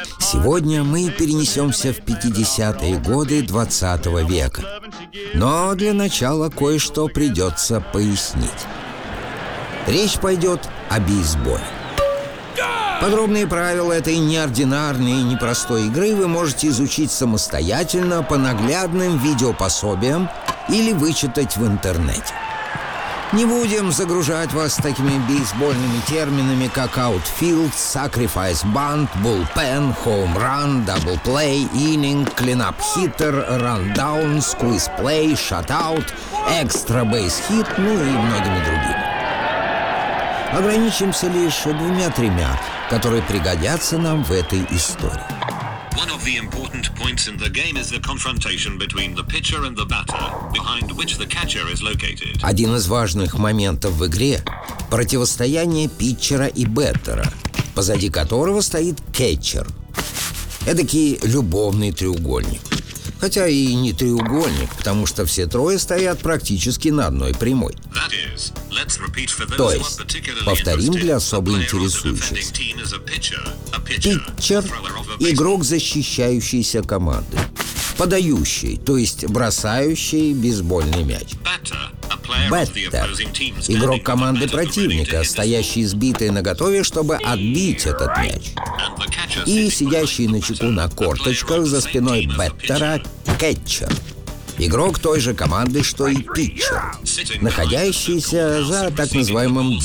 Сегодня мы перенесемся в 50-е годы 20 века. Но для начала кое-что придется пояснить. Речь пойдет о бейсболе. Подробные правила этой неординарной и непростой игры вы можете изучить самостоятельно по наглядным видеопособиям или вычитать в интернете. Не будем загружать вас такими бейсбольными терминами, как outfield, sacrifice bunt, bullpen, home run, double play, inning, cleanup hitter, rundown, squeeze play, shutout, extra base hit, ну и многими другими. Ограничимся лишь 2-3, которые пригодятся нам в этой истории. One of the important points in the game is the confrontation between the pitcher and the batter, behind which the catcher is located. Один из важных моментов в игре – противостояние питчера и бэттера, позади которого стоит кетчер. Эдакий любовный треугольник. Хотя и не треугольник, потому что все трое стоят практически на одной прямой. То есть, повторим для особо интересующихся. Питчер – игрок защищающейся команды. Подающий, то есть бросающий бейсбольный мяч. Бэттер – игрок команды противника, стоящий сбитый наготове, чтобы отбить этот мяч. И сидящий на чеку на корточках за спиной бэттера – кетчер. Игрок той же команды, что и питчер, находящийся за так называемым